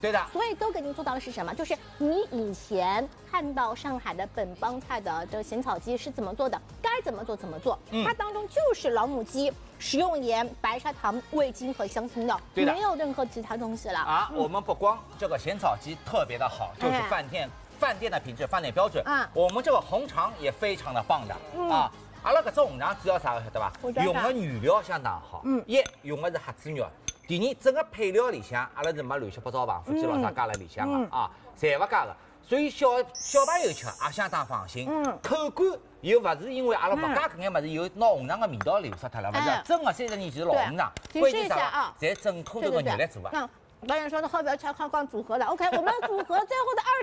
对的。 所以都给您做到的是什么？就是你以前看到上海的本帮菜的这个咸草鸡是怎么做的，该怎么做怎么做。它当中就是老母鸡，食用盐、白砂糖、味精和香辛料，没有任何其他东西了啊。我们不光这个咸草鸡特别的好，就是饭店的品质、饭店标准。我们这个红肠也非常的棒的啊。阿拉搿只红肠主要啥个晓得吧？用的原料相当好。一用的是黑猪肉。第二，整个配料里向阿拉是没乱七八糟防腐剂咯啥加辣里向的啊，侪勿加的。所以小朋友吃也相当放心。口感又勿是因为阿拉勿加搿眼物事，又拿红肠的味道流失脱了，勿是？真的30年就是老红肠，关键啥？侪正统这个肉来做的。 导演说的后边全看光组合的 ，OK， 我们的组合最后的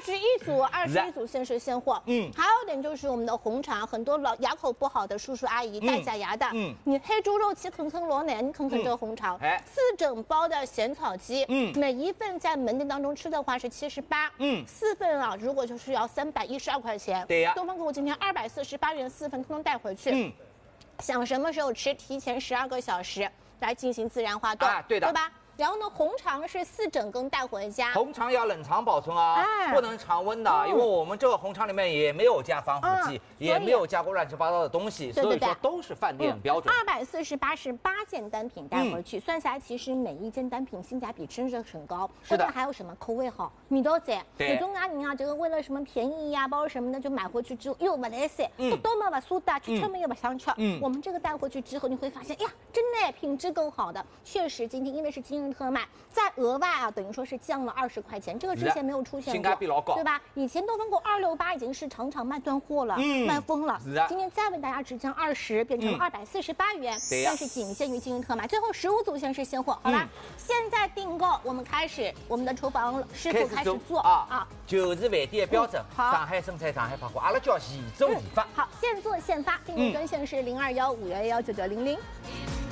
21组限时现货。还有一点就是我们的红肠，很多老牙口不好的叔叔阿姨带假牙的，你黑猪肉切啃老奶，你啃这个红肠，4整包的咸草鸡，每一份在门店当中吃的话是78，4份啊，如果就是要312块钱。 对呀， 东方购物今天248元4份，通通带回去。想什么时候吃，提前12个小时来进行自然化冻，对吧？然后呢，红肠是4整根带回家， 红肠要冷藏保存啊，不能常温的，因为我们这个红肠里面也没有加防腐剂，也没有加过乱七八糟的东西，所以说都是饭店标准。 248是8件单品带回去，算下来其实每一件单品性价比真的很高。 是的， 还有什么口味好，味道赞。有种人啊，这个为了什么便宜呀，包括什么的，就买回去之后又不来塞，多么不舒的，吃么又不想吃。我们这个带回去之后，你会发现，哎呀，真的品质更好的。确实，今天因为是今日特卖，再额外啊，等于说是降了20块钱，这个之前没有出现过， 性价比老高， 对吧？以前东方购268已经是场场卖断货了，卖疯了。今天再为大家只降20，变成了248元，但是仅限于今日特卖，最后15组限时现货，好吧？现在订购，我们开始我们的厨房师傅开始做啊， 就是饭店的标准，上海生产，上海发货，阿拉叫现做现发。 好，现做现发，订购专线是0215119900。